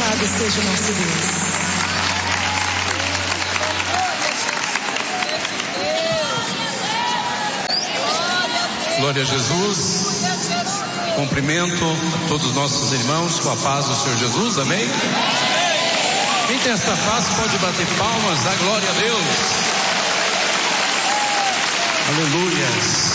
Louvado seja o nosso Deus. Glória a Jesus. Cumprimento a todos os nossos irmãos com a paz do Senhor Jesus, amém? Quem tem esta paz pode bater palmas, dá glória a Deus. Aleluias.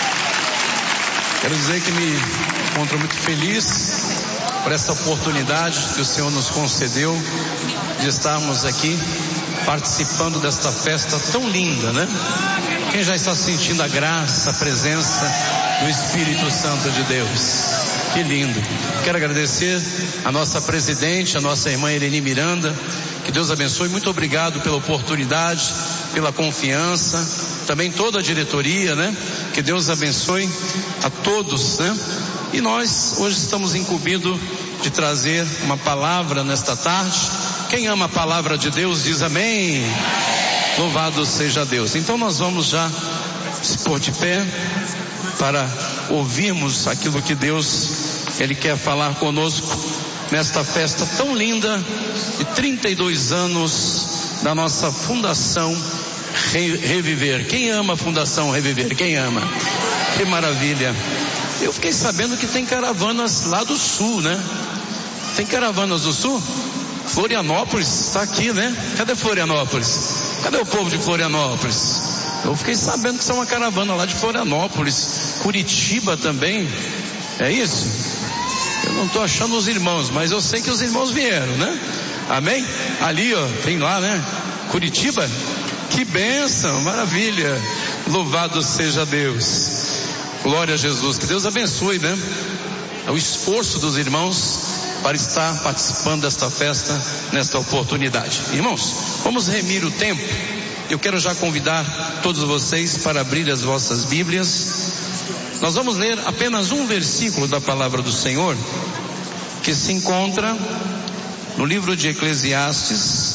Quero dizer que me encontro muito feliz por essa oportunidade que o Senhor nos concedeu de estarmos aqui participando desta festa tão linda, né? Quem já está sentindo a graça, a presença do Espírito Santo de Deus? Que lindo. Quero agradecer a nossa presidente, a nossa irmã Eleni Miranda. Que Deus abençoe. Muito obrigado pela oportunidade, pela confiança. Também toda a diretoria, né? Que Deus abençoe a todos, né? E nós hoje estamos incumbidos de trazer uma palavra nesta tarde. Quem ama a palavra de Deus diz amém. Louvado seja Deus. Então nós vamos já se pôr de pé para ouvirmos aquilo que Deus, Ele quer falar conosco nesta festa tão linda de 32 anos da nossa Fundação Reviver. Quem ama a Fundação Reviver? Quem ama? Que maravilha. Eu fiquei sabendo que tem caravanas lá do sul, né? Tem caravanas do sul? Florianópolis está aqui, né? Cadê Florianópolis? Cadê o povo de Florianópolis? Eu fiquei sabendo que são uma caravana lá de Florianópolis. Curitiba também. É isso? Eu não estou achando os irmãos, mas eu sei que os irmãos vieram, né? Amém? Ali, ó, tem lá, né? Curitiba. Que bênção, maravilha. Louvado seja Deus. Glória a Jesus. Que Deus abençoe, né? É o esforço dos irmãos para estar participando desta festa, nesta oportunidade. Irmãos, vamos remir o tempo. Eu quero já convidar todos vocês para abrir as vossas Bíblias. Nós vamos ler apenas um versículo da palavra do Senhor, que se encontra no livro de Eclesiastes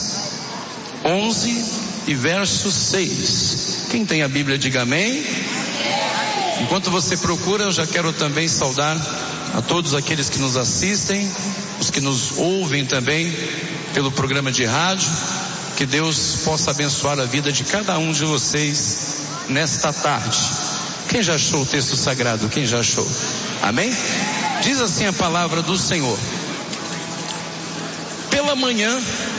11 e verso 6. Quem tem a Bíblia diga amém. Enquanto você procura, eu já quero também saudar a todos aqueles que nos assistem, os que nos ouvem também pelo programa de rádio. Que Deus possa abençoar a vida de cada um de vocês nesta tarde. Quem já achou o texto sagrado? Quem já achou? Amém? Diz assim a palavra do Senhor: pela manhã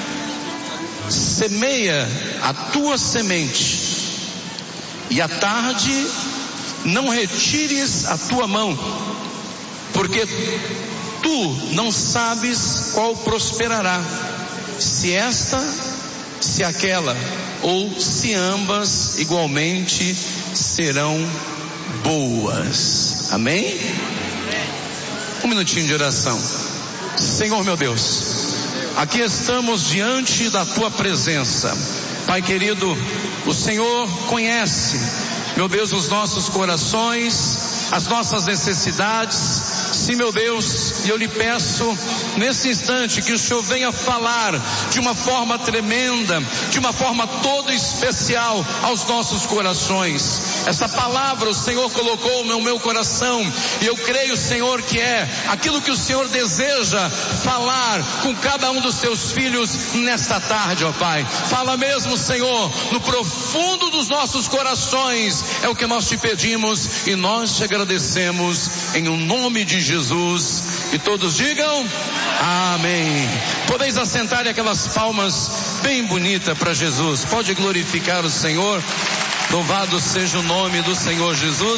semeia a tua semente, e à tarde não retires a tua mão, porque tu não sabes qual prosperará, se esta, se aquela, ou se ambas igualmente serão boas. Amém? Um minutinho de oração. Senhor meu Deus, aqui estamos diante da tua presença. Pai querido, o Senhor conhece, meu Deus, os nossos corações, as nossas necessidades. Sim, meu Deus, e eu lhe peço nesse instante que o Senhor venha falar de uma forma tremenda, de uma forma toda especial aos nossos corações. Essa palavra o Senhor colocou no meu coração, e eu creio, Senhor, que é aquilo que o Senhor deseja falar com cada um dos teus filhos nesta tarde, ó Pai. Fala mesmo, Senhor, no profundo dos nossos corações, é o que nós te pedimos e nós te agradecemos em o nome de Jesus. E todos digam amém. Podeis assentar aquelas palmas bem bonitas para Jesus. Pode glorificar o Senhor. Louvado seja o nome do Senhor Jesus.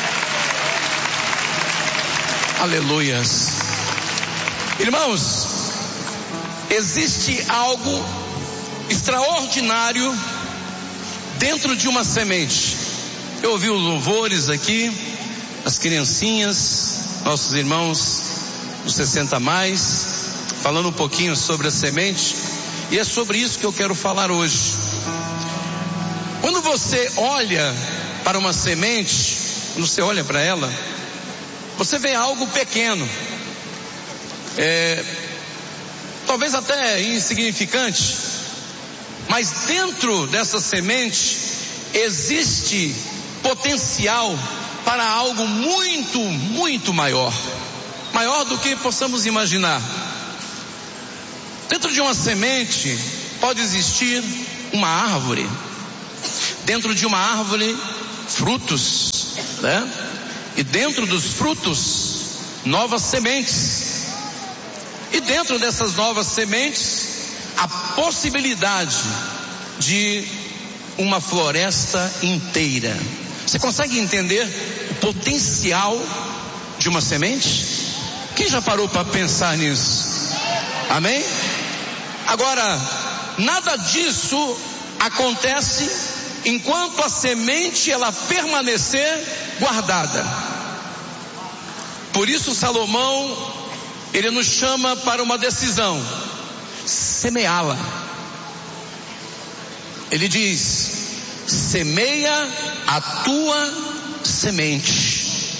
Aleluias. Irmãos, existe algo extraordinário dentro de uma semente. Eu ouvi os louvores aqui, as criancinhas, nossos irmãos dos 60 mais, falando um pouquinho sobre a semente, e é sobre isso que eu quero falar hoje. Quando você olha para uma semente, quando você olha para ela, você vê algo pequeno, talvez até insignificante, mas dentro dessa semente existe potencial para algo muito, muito maior do que possamos imaginar. Dentro de uma semente pode existir uma árvore. Dentro de uma árvore, frutos, né? E dentro dos frutos, novas sementes. E dentro dessas novas sementes, a possibilidade de uma floresta inteira. Você consegue entender o potencial de uma semente? Quem já parou para pensar nisso? Amém? Agora, nada disso acontece enquanto a semente ela permanecer guardada. Por isso Salomão, ele nos chama para uma decisão: semeá-la. Ele diz: semeia a tua semente.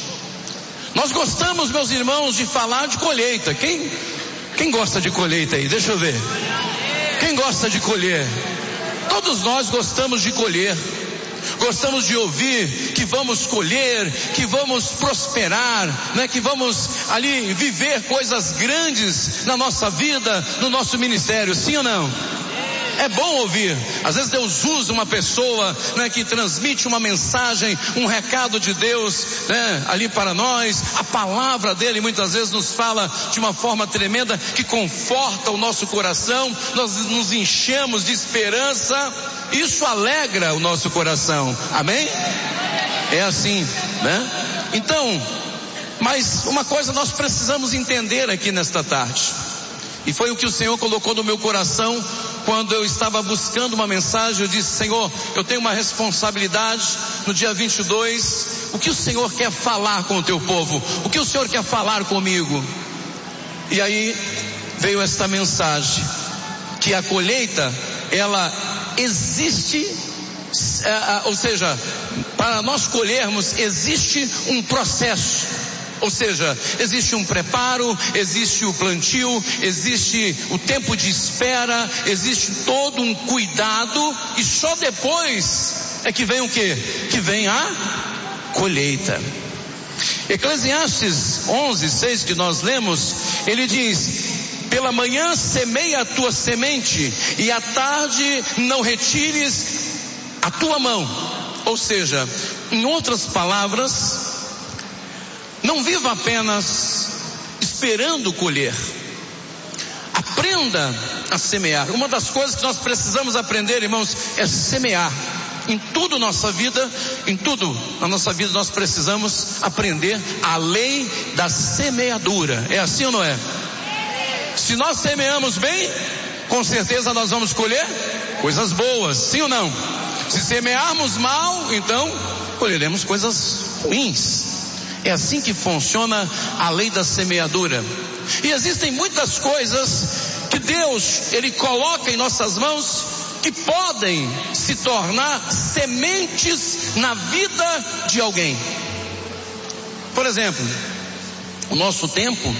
Nós gostamos, meus irmãos, de falar de colheita. Quem gosta de colheita aí? Deixa eu ver. Quem gosta de colher? Todos nós gostamos de colher. Gostamos de ouvir que vamos colher, que vamos prosperar, né? Que vamos ali viver coisas grandes na nossa vida, no nosso ministério. Sim ou não? É bom ouvir. Às vezes Deus usa uma pessoa, né, que transmite uma mensagem, um recado de Deus, né, ali para nós. A palavra dele muitas vezes nos fala de uma forma tremenda, que conforta o nosso coração. Nós nos enchemos de esperança. Isso alegra o nosso coração. Amém? É assim, né? Então, mas uma coisa nós precisamos entender aqui nesta tarde, e foi o que o Senhor colocou no meu coração quando eu estava buscando uma mensagem. Eu disse: Senhor, eu tenho uma responsabilidade no dia 22. O que o Senhor quer falar com o teu povo? O que o Senhor quer falar comigo? E aí veio esta mensagem, que a colheita, ela existe, ou seja, para nós colhermos existe um processo. Ou seja, existe um preparo, existe o plantio, existe o tempo de espera, existe todo um cuidado, e só depois é que vem o quê? Que vem a colheita. Eclesiastes 11:6, que nós lemos, ele diz: pela manhã semeia a tua semente, e à tarde não retires a tua mão. Ou seja, em outras palavras, não viva apenas esperando colher. Aprenda a semear. Uma das coisas que nós precisamos aprender, irmãos, é semear. Em tudo na nossa vida nós precisamos aprender a lei da semeadura. É assim ou não é? Se nós semeamos bem, com certeza nós vamos colher coisas boas. Sim ou não? Se semearmos mal, então colheremos coisas ruins. É assim que funciona a lei da semeadura. E existem muitas coisas que Deus, ele coloca em nossas mãos, que podem se tornar sementes na vida de alguém. Por exemplo, o nosso tempo,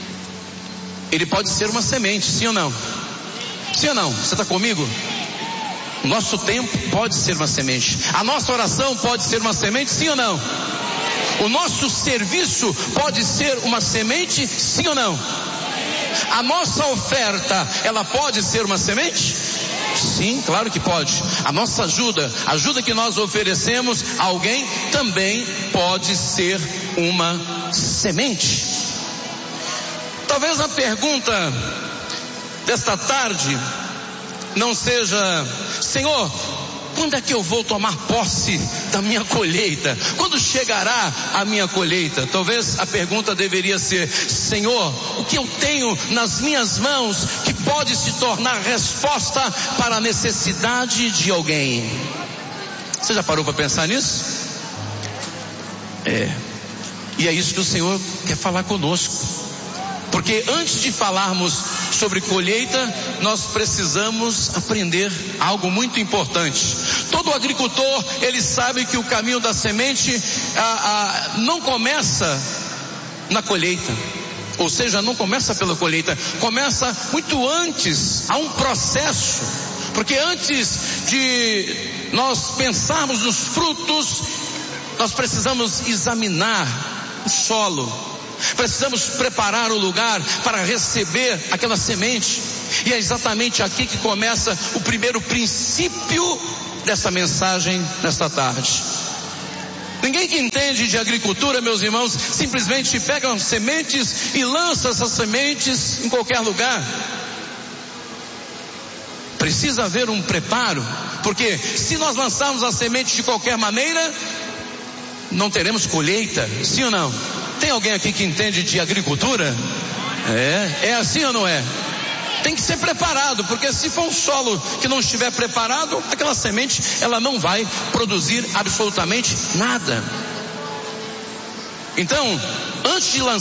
ele pode ser uma semente. Sim ou não? Sim ou não? Você está comigo? O nosso tempo pode ser uma semente. A nossa oração pode ser uma semente. Sim ou não? O nosso serviço pode ser uma semente, sim ou não? A nossa oferta, ela pode ser uma semente? Sim, claro que pode. A nossa ajuda, a ajuda que nós oferecemos a alguém, também pode ser uma semente. Talvez a pergunta desta tarde não seja: Senhor, quando é que eu vou tomar posse da minha colheita? Quando chegará a minha colheita? Talvez a pergunta deveria ser: Senhor, o que eu tenho nas minhas mãos que pode se tornar resposta para a necessidade de alguém? Você já parou para pensar nisso? E é isso que o Senhor quer falar conosco. Porque antes de falarmos sobre colheita, nós precisamos aprender algo muito importante. Todo agricultor, ele sabe que o caminho da semente não começa na colheita. Ou seja, não começa pela colheita, começa muito antes. Há um processo. Porque antes de nós pensarmos nos frutos, nós precisamos examinar o solo. Precisamos preparar o lugar para receber aquela semente. E é exatamente aqui que começa o primeiro princípio dessa mensagem nesta tarde. Ninguém que entende de agricultura, meus irmãos, simplesmente pega sementes e lança essas sementes em qualquer lugar. Precisa haver um preparo, porque se nós lançarmos a semente de qualquer maneira, não teremos colheita, sim ou não? Tem alguém aqui que entende de agricultura? É assim ou não é? Tem que ser preparado, porque se for um solo que não estiver preparado, aquela semente, ela não vai produzir absolutamente nada. Então, antes de lançar